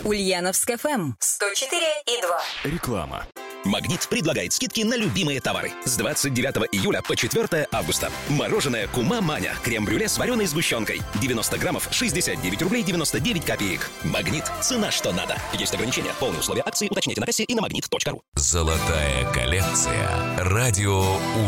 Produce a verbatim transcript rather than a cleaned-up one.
Ульяновск эф эм сто четыре и два. Реклама. «Магнит» предлагает скидки на любимые товары. С двадцать девятого июля по четвёртое августа. Мороженое «Кума Маня». Крем-брюле с вареной сгущенкой. девяносто граммов, шестьдесят девять рублей девяносто девять копеек. «Магнит». Цена что надо. Есть ограничения. Полные условия акции уточните на кассе и на магнит точка ру. Золотая коллекция. Радио